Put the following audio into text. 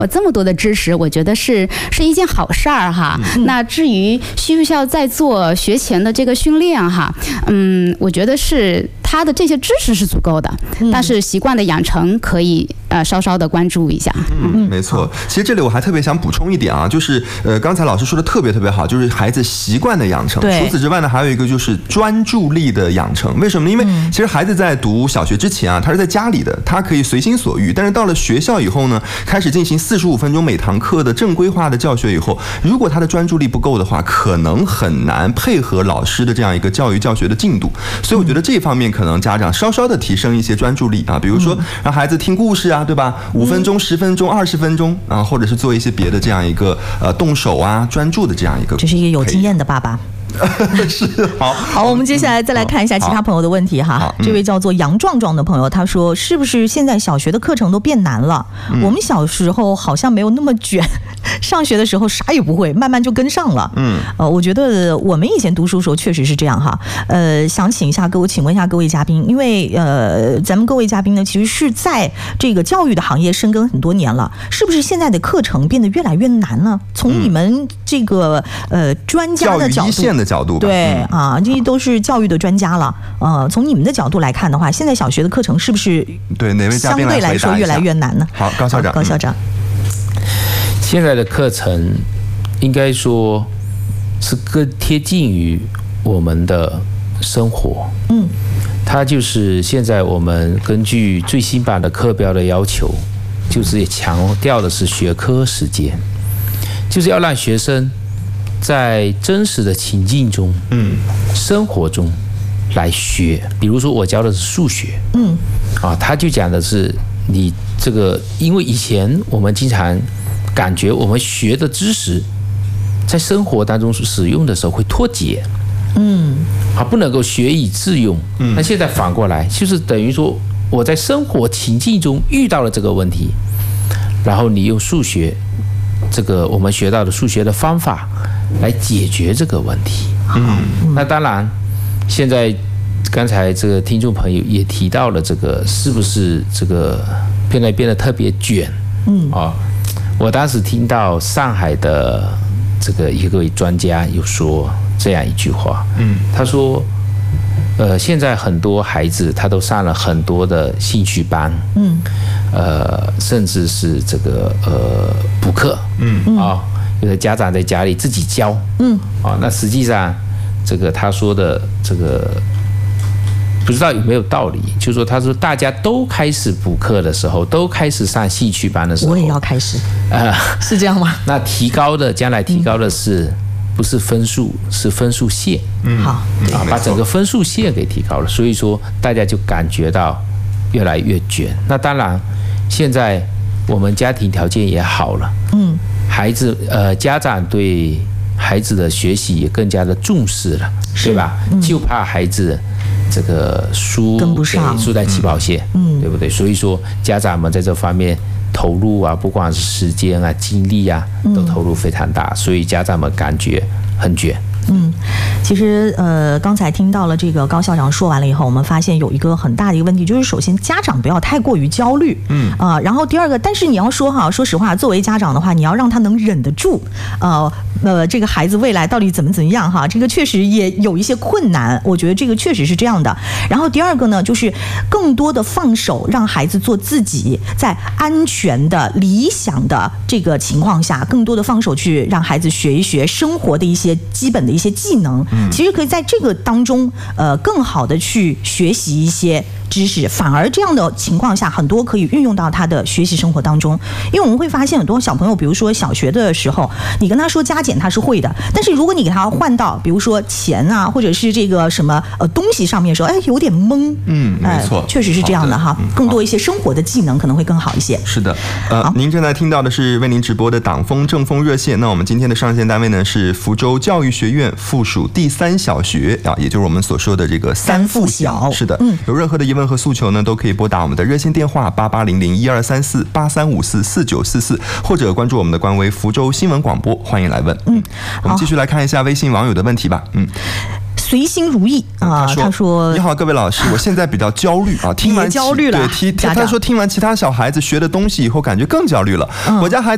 这么多的知识，我觉得是一件好事儿哈。那至于需不需要再做学前的这个训练哈，我觉得是他的这些知识是足够的，但是习惯的养成可以稍稍的关注一下。 没错。其实这里我还特别想补充一点啊，就是刚才老师说的特别好，就是孩子习惯的养成。除此之外呢，还有一个就是专注力的养成。为什么呢？因为其实孩子在读小学之前啊，他是在家里的，他可以随心所欲，但是到了学校以后呢，开始进行45分钟每堂课的正规化的教学以后，如果他的专注力不够的话，可能很难配合老师的这样一个教育教学的进度。所以我觉得这方面可能家长稍稍的提升一些专注力啊，比如说让孩子听故事啊，对吧？5分钟、10分钟、20分钟啊，或者是做一些别的这样一个动手啊、专注的这样一个。 这是一个有经验的爸爸。 是好， 我们接下来再来看一下其他朋友的问题哈。这位叫做杨壮壮的朋友，他说是不是现在小学的课程都变难了？我们小时候好像没有那么卷，上学的时候啥也不会，慢慢就跟上了。我觉得我们以前读书的时候确实是这样哈。想请问一下各位嘉宾，因为咱们各位嘉宾呢，其实是在这个教育的行业深耕很多年了，是不是现在的课程变得越来越难呢？从你们这个专家的角度。对啊，这些都是教育的专家了。从你们的角度来看的话，现在小学的课程是不是对哪位嘉宾相对来说越来越难呢？ 好，高校长。 高校长， 现在的课程应该说是更贴近于我们的生活。它就是现在我们根据最新版的课标的要求，就是也强调的是学科时间，就是要让学生在真实的情境中，生活中来学。比如说我教的是数学，他就讲的是你这个，因为以前我们经常感觉我们学的知识在生活当中使用的时候会脱节，不能够学以致用。那现在反过来，就是等于说我在生活情境中遇到了这个问题，然后你用数学这个我们学到的数学的方法来解决这个问题。那当然，现在刚才这个听众朋友也提到了这个是不是这个变得特别卷？我当时听到上海的这个一位专家有说这样一句话，他说，现在很多孩子他都上了很多的兴趣班，甚至是这个补课，有的家长在家里自己教，那实际上这个他说的这个不知道有没有道理，就是说他说大家都开始补课的时候，都开始上兴趣班的时候， 我也要开始，是这样吗？ 那将来提高的是不是分数，是分数线， 好， 把整个分数线给提高了，所以说大家就感觉到越来越卷。那当然，现在我们家庭条件也好了，孩子家长对孩子的学习也更加的重视了，对吧？就怕孩子这个跟不上， 输在起跑线，对不对？所以说家长们在这方面投入啊，不管是时间啊、精力啊，都投入非常大，所以家长们感觉很卷。 其实刚才听到了这个高校长说完了以后，我们发现有一个很大的一个问题，就是首先家长不要太过于焦虑，然后第二个，但是你要说实话，作为家长的话，你要让他能忍得住，这个孩子未来到底怎么样哈，这个确实也有一些困难，我觉得这个确实是这样的。然后第二个呢，就是更多的放手，让孩子做自己，在安全的、理想的这个情况下，更多的放手去让孩子学一学生活的一些基本的一些技能，其实可以在这个当中更好的去学习一些知识，反而这样的情况下，很多可以运用到他的学习生活当中。因为我们会发现很多小朋友，比如说小学的时候，你跟他说加减他是会的，但是如果你给他换到比如说钱啊，或者是这个什么东西上面的时候，有点懵。 没错， 确实是这样的哈。更多一些生活的技能可能会更好一些。 是的，您正在听到的是为您直播的党风正风热线。那我们今天的上线单位呢是福州教育学院附属第3小学啊，也就是我们所说的这个3附小。是的，有任何的疑问和诉求呢，都可以拨打我们的热线电话8800123483544944，或者关注我们的官微福州新闻广播，欢迎来问。我们继续来看一下微信网友的问题吧。 随心如意啊，他说：“ 你好，各位老师，我现在比较焦虑啊，听完焦虑了。 对，他说听完其他小孩子学的东西以后，感觉更焦虑了。我家孩子